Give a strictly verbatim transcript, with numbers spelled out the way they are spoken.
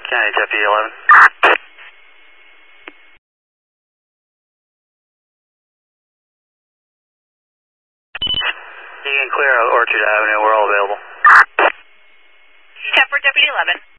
County Deputy eleven. You can clear out Orchard Avenue, we're all available. ten for Deputy eleven.